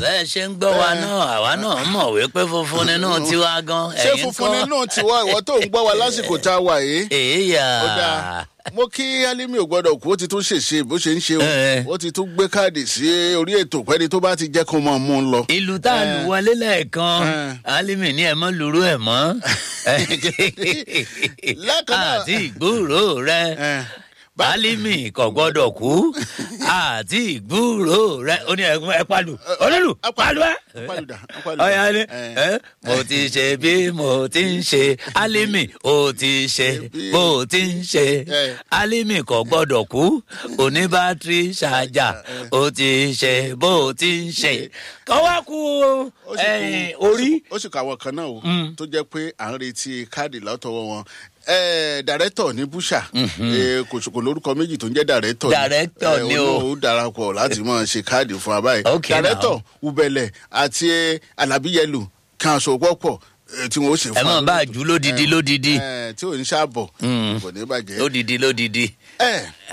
bẹ́ẹ̀ ṣe ń gbọ́ wa náà àwa náà mọ̀ wípé funfun nínú tiwa gan. ṣé funfun nínú tiwa ìwọ tó ń gbọ́ wa lásìkò tá a wà yìí. èèyà. ó dáa mo kí Alimi ò gbọ́dọ̀ kú ó ti tún ṣèṣe bó ṣe ń ṣe o ó ti tún gbé káàdì sí orí ètò pẹ́ni tó bá ti jẹ́ kó mọ̀ mú un lọ. ìlú tá a lù wọlé lẹ́ẹ̀kan Alimi ní ẹ̀ mọ́ lùrú ẹ̀ mọ́ àti ìgbúrò rẹ. Alimi kò gbọ́dọ̀ kú àti ìgbúrò rẹ ó ní ẹ palu olólù palu ẹ. ọ̀yà ni mo ti ṣe bí mo ti ń ṣe Alimi ó ti ṣe bó ti ń ṣe Alimi kò gbọ́dọ̀ kú oníbátírì ṣáájà ó ti ṣe bó ti ń ṣe kọ́ wá kú orí. ó sì kàwọ́ kan náà o tó jẹ́ pé à ń retí káàdì látọwọ́ wọn. Dàrẹ́tọ̀ ní búṣà kò lórúkọ méjì tó ń jẹ́ dàrẹ́tọ̀ ni o. ó darapọ̀ láti máa ṣe káàdì fún wa báyìí. Dàrẹ́tọ̀ Ubẹ̀lẹ̀ àti Alábíyẹlù kan aṣọ pọ̀pọ̀ tí wọ́n ó ṣe fún wa. ẹ mọ̀ bá jù lódìdí. tí ò ní ṣàbọ̀ kò ní bàjẹ́. lódìdí.